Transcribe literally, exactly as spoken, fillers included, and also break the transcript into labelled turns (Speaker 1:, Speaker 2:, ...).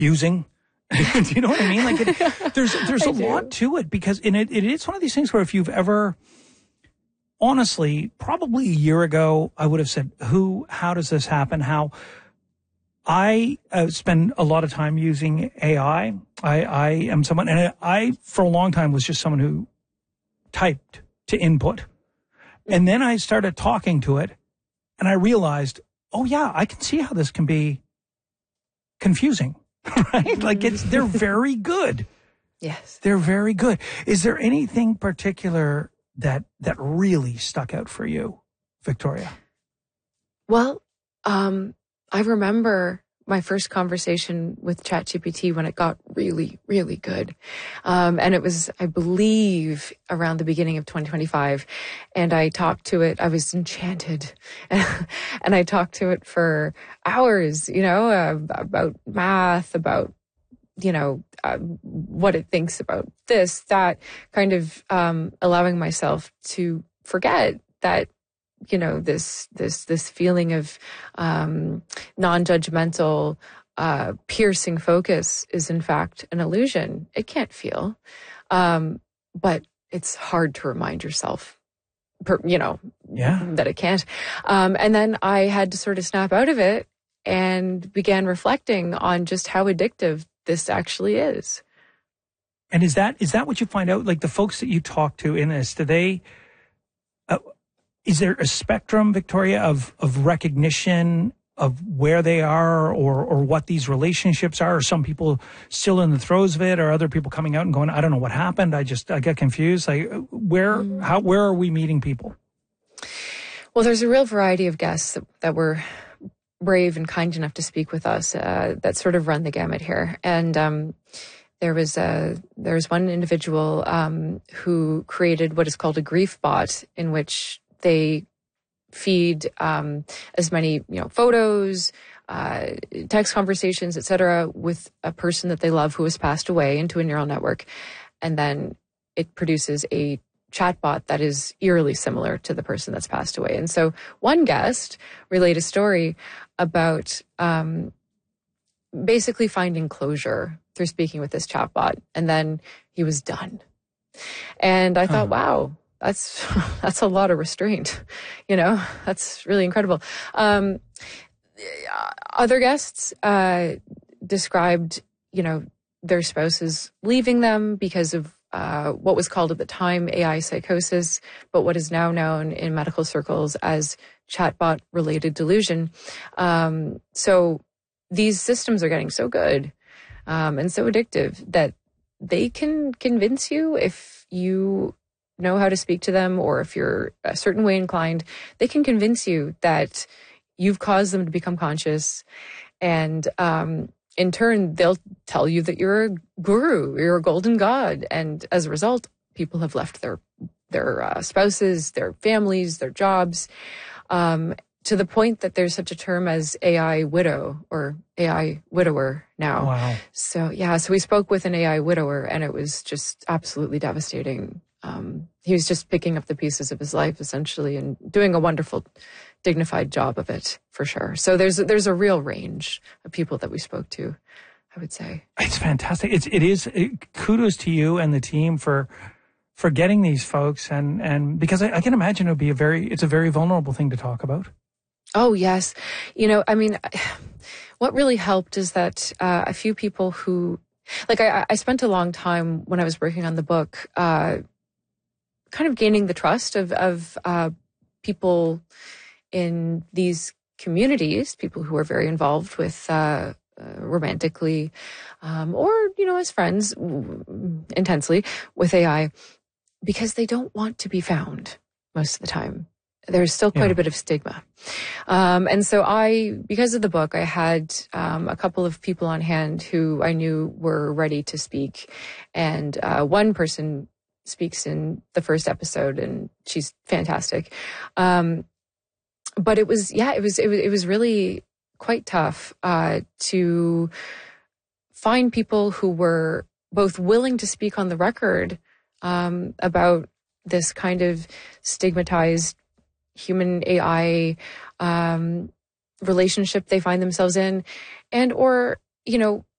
Speaker 1: using. Do you know what I mean? Like, it, there's there's a
Speaker 2: do.
Speaker 1: lot to it because in it, it it's one of these things where if you've ever, honestly, probably a year ago, I would have said, "Who? How does this happen? How?" I uh, spend a lot of time using A I. I, I am someone, and I, I for a long time was just someone who typed to input, and then I started talking to it, and I realized, oh yeah, I can see how this can be confusing. Right? Like it's, they're very good.
Speaker 2: Yes.
Speaker 1: They're very good. Is there anything particular that, that really stuck out for you, Victoria?
Speaker 2: Well, um, I remember my first conversation with ChatGPT when it got really, really good. Um, and it was, I believe, around the beginning of twenty twenty-five. And I talked to it. I was enchanted. And I talked to it for hours, you know, uh, about math, about, you know, uh, what it thinks about this, that, kind of um, allowing myself to forget that, you know, this, this, this feeling of, um, non-judgmental, uh, piercing focus is in fact an illusion. It can't feel. Um, but it's hard to remind yourself, per, you know,
Speaker 1: yeah.
Speaker 2: that it can't. Um, and then I had to sort of snap out of it and began reflecting on just how addictive this actually is.
Speaker 1: And is that, is that what you find out? Like the folks that you talk to in this, do they, uh, is there a spectrum, Victoria, of, of recognition of where they are or, or what these relationships are? Are some people still in the throes of it? Or other people coming out and going, I don't know what happened. I just, I get confused. Like where, mm. how, where are we meeting people?
Speaker 2: Well, there's a real variety of guests that, that were brave and kind enough to speak with us, uh, that sort of run the gamut here. And, um, There was a, there was one individual, um, who created what is called a grief bot, in which they feed um, as many, you know, photos, uh, text conversations, et cetera, with a person that they love who has passed away into a neural network, and then it produces a chatbot that is eerily similar to the person that's passed away. And so, one guest relayed a story about um, basically finding closure through speaking with this chatbot, and then he was done. And I huh. thought, wow. That's, that's a lot of restraint, you know, that's really incredible. Um, other guests, uh, described, you know, their spouses leaving them because of, uh, what was called at the time A I psychosis, but what is now known in medical circles as chatbot related delusion. Um, so these systems are getting so good, um, and so addictive that they can convince you, if you know how to speak to them, or if you're a certain way inclined, they can convince you that you've caused them to become conscious. And um, in turn, they'll tell you that you're a guru, you're a golden god. And as a result, people have left their their uh, spouses, their families, their jobs, um, to the point that there's such a term as A I widow or A I widower now.
Speaker 1: Wow.
Speaker 2: So, yeah, so we spoke with an A I widower, and it was just absolutely devastating. Um, he was just picking up the pieces of his life, essentially, and doing a wonderful, dignified job of it, for sure. So there's there's a real range of people that we spoke to, I would say.
Speaker 1: It's fantastic. It's it is it, kudos to you and the team for for getting these folks, and and because I, I can imagine it would be a very it's a very vulnerable thing to talk about.
Speaker 2: Oh yes, you know, I mean, what really helped is that uh, a few people who, like, I, I spent a long time when I was working on the book. Uh, kind of gaining the trust of, of uh, people in these communities, people who are very involved with uh, uh, romantically um, or, you know, as friends intensely with A I, because they don't want to be found most of the time. There's still quite yeah. a bit of stigma. Um, and so I, because of the book, I had um, a couple of people on hand who I knew were ready to speak. And uh, one person speaks in the first episode, and she's fantastic. Um, but it was, yeah, it was, it was, it was really quite tough, uh, to find people who were both willing to speak on the record, um, about this kind of stigmatized human A I, um, relationship they find themselves in, and, or, you know,